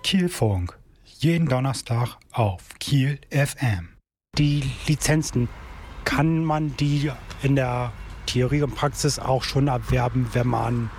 Kielfunk. Jeden Donnerstag auf Kiel FM. Die Lizenzen, kann man die in der Theorie und Praxis auch schon erwerben, wenn man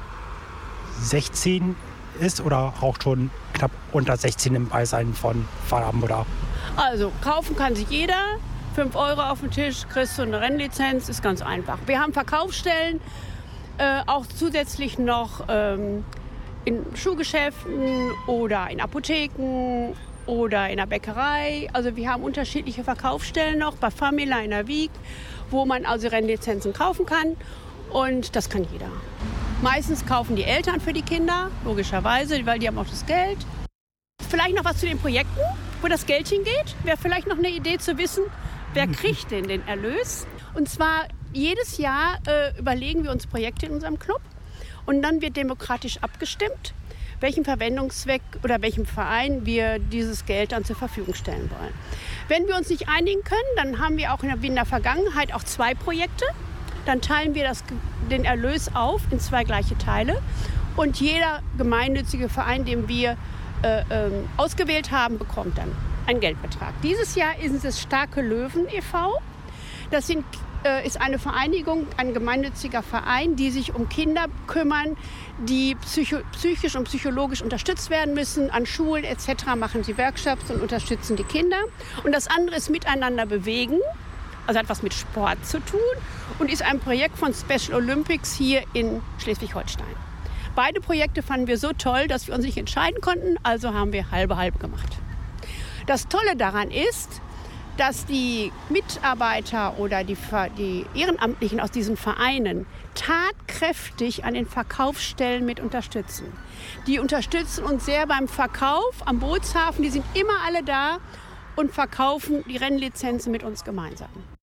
16 ist oder auch schon knapp unter 16 im Beisein von Vater, Mutter? Also kaufen kann sich jeder. 5 Euro auf den Tisch, kriegst du eine Rennlizenz, ist ganz einfach. Wir haben Verkaufsstellen, auch zusätzlich noch in Schuhgeschäften oder in Apotheken oder in der Bäckerei. Also wir haben unterschiedliche Verkaufsstellen noch, bei Famila in der Wieg, wo man also Rennlizenzen kaufen kann. Und das kann jeder. Meistens kaufen die Eltern für die Kinder, logischerweise, weil die haben auch das Geld. Vielleicht noch was zu den Projekten, wo das Geld hingeht. Wäre vielleicht noch eine Idee zu wissen, wer kriegt denn den Erlös? Und zwar jedes Jahr überlegen wir uns Projekte in unserem Club. Und dann wird demokratisch abgestimmt, welchen Verwendungszweck oder welchem Verein wir dieses Geld dann zur Verfügung stellen wollen. Wenn wir uns nicht einigen können, dann haben wir auch in der Vergangenheit auch 2 Projekte. Dann teilen wir den Erlös auf in 2 gleiche Teile. Und jeder gemeinnützige Verein, den wir ausgewählt haben, bekommt dann einen Geldbetrag. Dieses Jahr ist es Starke Löwen e.V. Das ist eine Vereinigung, ein gemeinnütziger Verein, die sich um Kinder kümmern, die psychisch und psychologisch unterstützt werden müssen. An Schulen etc. machen sie Workshops und unterstützen die Kinder. Und das andere ist Miteinander bewegen, also hat was mit Sport zu tun und ist ein Projekt von Special Olympics hier in Schleswig-Holstein. Beide Projekte fanden wir so toll, dass wir uns nicht entscheiden konnten, also haben wir halbe gemacht. Das Tolle daran ist, dass die Mitarbeiter oder die Ehrenamtlichen aus diesen Vereinen tatkräftig an den Verkaufsstellen mit unterstützen. Die unterstützen uns sehr beim Verkauf am Bootshafen. Die sind immer alle da und verkaufen die Rennlizenzen mit uns gemeinsam.